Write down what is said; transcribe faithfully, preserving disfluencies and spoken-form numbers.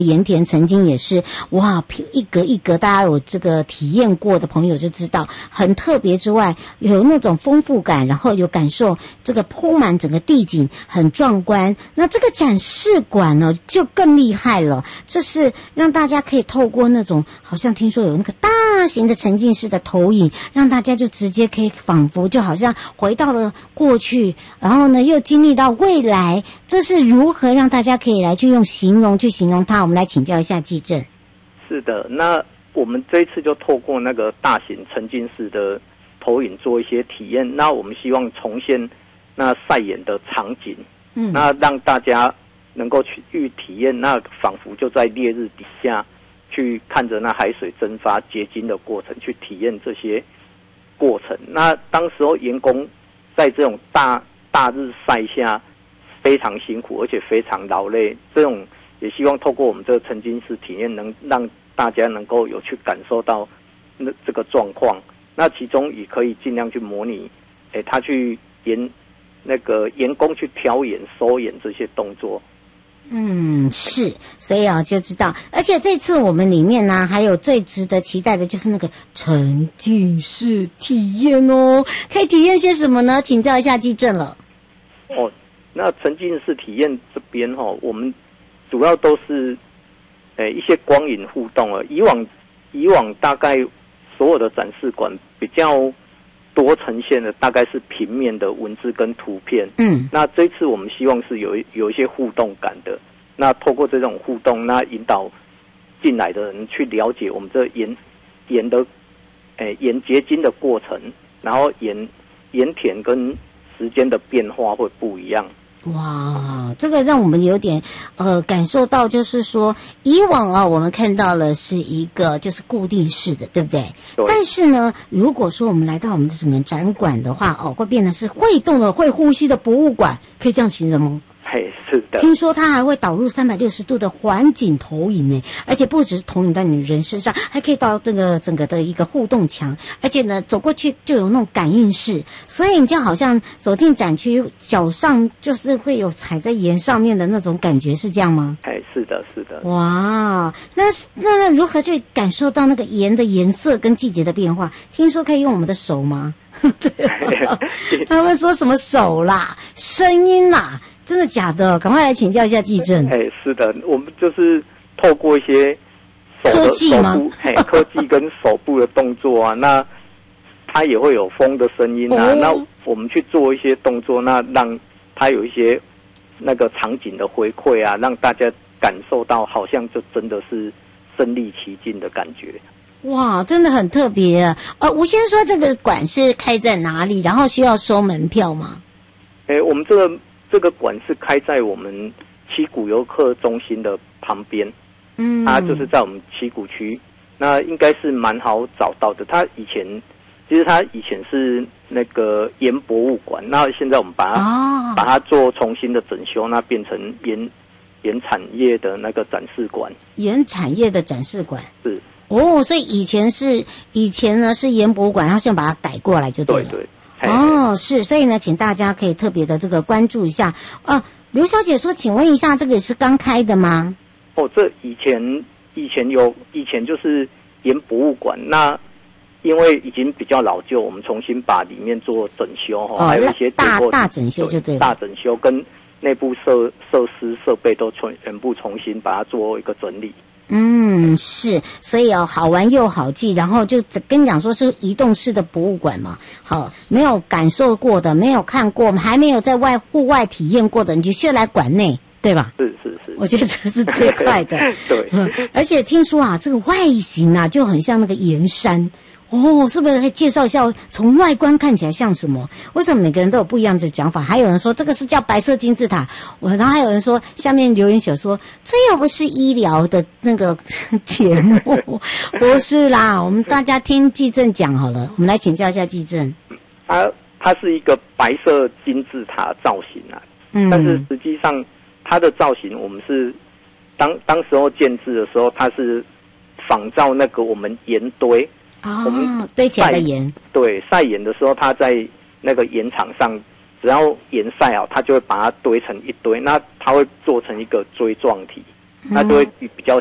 盐田曾经也是哇，一格一格，大家有这个体验过的朋友就知道很特别之外，有那种丰富感，然后有感受这个铺满整个地景很壮观。那这个展示馆呢就更厉害了，这是让大家可以透过那种好像听说有那个大型的沉浸式的投影，让大家就直接可以仿佛就好像回到了过去，然后呢又经历到未来。这是如何让大家可以来去用形容去形容它？我们来请教一下纪政。 是的，那我们这一次就透过那个大型沉浸式的投影做一些体验，那我们希望重现那晒盐的场景，嗯，那让大家能够去去体验，那仿佛就在烈日底下去看着那海水蒸发结晶的过程，去体验这些过程。那当时候员工在这种大大日晒下非常辛苦，而且非常劳累，这种也希望透过我们这个沉浸式体验，能让大家能够有去感受到那这个状况。那其中也可以尽量去模拟，诶，他去盐那个员工去挑盐、收盐这些动作。 嗯，是，所以啊就知道，而且这次我们里面呢、啊，还有最值得期待的就是那个沉浸式体验哦，可以体验些什么呢？请教一下纪政了。 哦，那沉浸式体验这边哈、哦，我们主要都是，呃，一些光影互动了。以往以往大概所有的展示馆比较多呈现的大概是平面的文字跟图片，嗯，那这次我们希望是有有一些互动感的，那透过这种互动，那引导进来的人去了解我们这盐盐的，诶盐结晶的过程，然后盐盐田跟时间的变化会不一样。 哇，这个让我们有点呃感受到，就是说以往啊，我们看到了是一个就是固定式的，对不对？对。但是呢，如果说我们来到我们的整个展馆的话，哦，会变得是会动的、会呼吸的博物馆，可以这样形容吗？ 嘿，是的。 听说它还会导入三百六十度的环景投影呢，而且不只是投影在你人身上，还可以到这个整个的一个互动墙，而且呢，走过去就有那种感应式，所以你就好像走进展区，脚上就是会有踩在盐上面的那种感觉，是这样吗？ 哎，是的，是的。 哇，那那那如何去感受到那个盐的颜色跟季节的变化？听说可以用我们的手吗？对啊，他们说什么手啦、声音啦。真的假的？赶快来请教一下纪政。 哎，是的，我们就是透过一些手的科技吗？ 手部，哎，科技跟手部的动作啊，那它也会有风的声音啊。哦、那我们去做一些动作，那让它有一些那个场景的回馈啊，让大家感受到好像就真的是身临其境的感觉。 哇，真的很特别啊！呃，我先说这个馆是开在哪里，然后需要收门票吗？ 哎，我们这个。这个馆是开在我们七股游客中心的旁边，嗯，它就是在我们七股区，那应该是蛮好找到的。它以前其实它以前是那个盐博物馆，那现在我们把它、哦、把它做重新的整修，那变成盐盐产业的那个展示馆。 盐产业的展示馆是哦，所以以前是以前呢是盐博物馆，然后现在把它改过来就对了。对对。哦，是，所以呢，请大家可以特别的这个关注一下。啊，刘小姐说，请问一下，这个是刚开的吗？ 哦，这以前以前有以前就是盐博物馆，那因为已经比较老旧，我们重新把里面做整修哈、哦，还有一些大大整修就对了， 大整修跟内部设设施设备都全全部重新把它做一个整理。 嗯，是，所以哦，好玩又好记，然后就跟你讲说是移动式的博物馆嘛，好，没有感受过的，没有看过，还没有在外户外体验过的，你就先来馆内，对吧？ 是是是， 我觉得这是最快的。 对、 嗯，而且听说啊，这个外形啊就很像那个盐山。哦，是不是可以介绍一下从外观看起来像什么？为什么每个人都有不一样的讲法？还有人说这个是叫白色金字塔，我然后还有人说下面留言写说这又不是医疗的那个节目，不是啦，我们大家听纪政讲好了，我们来请教一下纪政。 它它是一个白色金字塔造型啊，嗯，但是实际上它的造型我们是当当时候建制的时候，它是仿照那个我们盐堆。 哦，我们堆起来的盐， 对，晒盐的时候，它在那个盐场上，只要盐晒好，它就会把它堆成一堆，那它会做成一个锥状体。 那就会比较